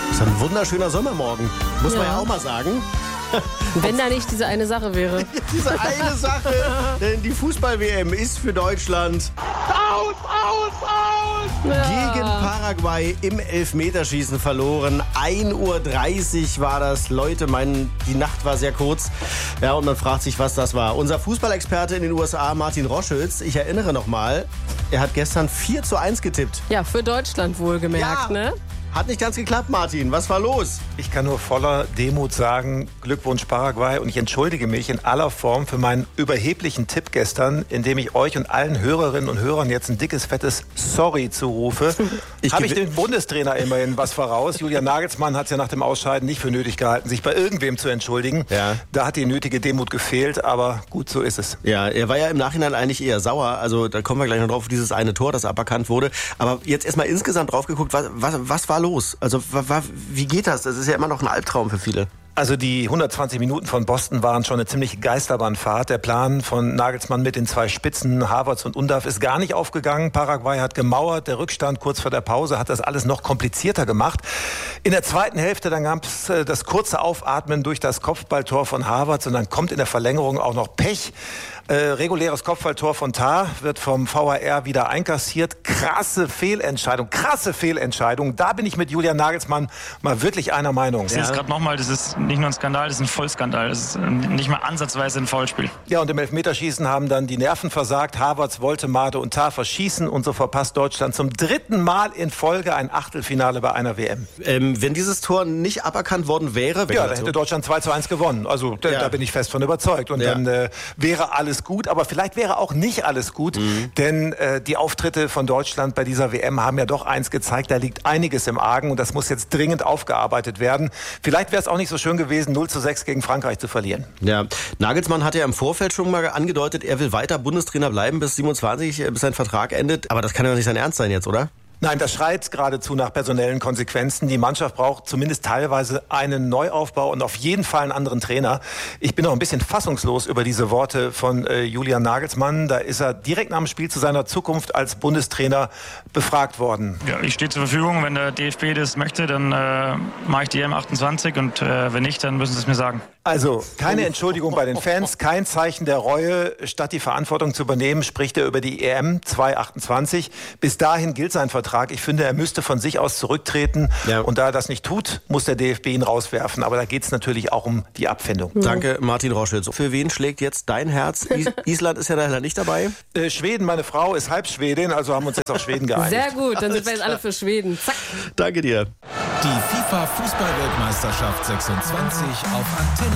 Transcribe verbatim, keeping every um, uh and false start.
Das ist ein wunderschöner Sommermorgen, muss ja. man ja auch mal sagen. Wenn da nicht diese eine Sache wäre. Diese eine Sache, denn die Fußball-W M ist für Deutschland aus, aus, aus! Ja. gegen Paraguay im Elfmeterschießen verloren. ein Uhr dreißig war das. Leute meinen, die Nacht war sehr kurz. Ja, und man fragt sich, was das war. Unser Fußballexperte in den U S A, Martin Roschütz, ich erinnere nochmal, er hat gestern vier zu eins getippt. Ja, für Deutschland wohlgemerkt, Ja. ne? Hat nicht ganz geklappt, Martin. Was war los? Ich kann nur voller Demut sagen, Glückwunsch Paraguay, und ich entschuldige mich in aller Form für meinen überheblichen Tipp gestern, indem ich euch und allen Hörerinnen und Hörern jetzt ein dickes, fettes Sorry zurufe. Ich Habe ich gewi- dem Bundestrainer immerhin was voraus. Julian Nagelsmann hat es ja nach dem Ausscheiden nicht für nötig gehalten, sich bei irgendwem zu entschuldigen. Ja. Da hat die nötige Demut gefehlt, aber gut, so ist es. Ja, er war ja im Nachhinein eigentlich eher sauer. Also da kommen wir gleich noch drauf, dieses eine Tor, das aberkannt wurde. Aber jetzt erstmal insgesamt drauf geguckt, was, was, was war los? Also wa- wa- wie geht das? Das ist ja immer noch ein Albtraum für viele. Also die hundertzwanzig Minuten von Boston waren schon eine ziemliche Geisterbahnfahrt. Der Plan von Nagelsmann mit den zwei Spitzen, Havertz und Undav, ist gar nicht aufgegangen. Paraguay hat gemauert, der Rückstand kurz vor der Pause hat das alles noch komplizierter gemacht. In der zweiten Hälfte, dann gab es äh, das kurze Aufatmen durch das Kopfballtor von Havertz und dann kommt in der Verlängerung auch noch Pech. Äh, reguläres Kopfballtor von Tah wird vom V A R wieder einkassiert. Krasse Fehlentscheidung, krasse Fehlentscheidung. Da bin ich mit Julian Nagelsmann mal wirklich einer Meinung. Das ist gerade nochmal, das ist nicht nur ein Skandal, das ist ein Vollskandal. Das ist nicht mal ansatzweise ein Foulspiel. Ja, und im Elfmeterschießen haben dann die Nerven versagt. Havertz wollte Made und Tah verschießen und so verpasst Deutschland zum dritten Mal in Folge ein Achtelfinale bei einer W M. Ähm, wenn dieses Tor nicht aberkannt worden wäre, Ja, da hätte Deutschland zwei zu eins gewonnen. Also da, Ja. da bin ich fest von überzeugt. Und Ja. dann äh, wäre alles gut. Aber vielleicht wäre auch nicht alles gut. Mhm. Denn äh, die Auftritte von Deutschland bei dieser W M haben ja doch eins gezeigt. Da liegt einiges im Argen. Und das muss jetzt dringend aufgearbeitet werden. Vielleicht wäre es auch nicht so schön gewesen, null zu sechs gegen Frankreich zu verlieren. Ja, Nagelsmann hat ja im Vorfeld schon mal angedeutet, er will weiter Bundestrainer bleiben bis siebenundzwanzig, bis sein Vertrag endet. Aber das kann ja nicht sein Ernst sein jetzt, oder? Nein, das schreit geradezu nach personellen Konsequenzen. Die Mannschaft braucht zumindest teilweise einen Neuaufbau und auf jeden Fall einen anderen Trainer. Ich bin auch ein bisschen fassungslos über diese Worte von äh, Julian Nagelsmann. Da ist er direkt nach dem Spiel zu seiner Zukunft als Bundestrainer befragt worden. Ja, ich stehe zur Verfügung. Wenn der D F B das möchte, dann äh, mache ich die E M achtundzwanzig und äh, wenn nicht, dann müssen sie es mir sagen. Also keine Entschuldigung bei den Fans, kein Zeichen der Reue. Statt die Verantwortung zu übernehmen, spricht er über die E M zweitausendachtundzwanzig. Bis dahin gilt sein Vertrag. Ich finde, er müsste von sich aus zurücktreten. Ja. Und da er das nicht tut, muss der D F B ihn rauswerfen. Aber da geht es natürlich auch um die Abfindung. Danke, Martin Roschütz. Für wen schlägt jetzt dein Herz? Is- Island ist ja leider nicht dabei. Äh, Schweden, meine Frau ist halb Schwedin, also haben wir uns jetzt auf Schweden geeinigt. Sehr gut, dann sind wir jetzt alle für Schweden. Zack. Danke dir. Die FIFA-Fußball-Weltmeisterschaft sechsundzwanzig auf Antenne.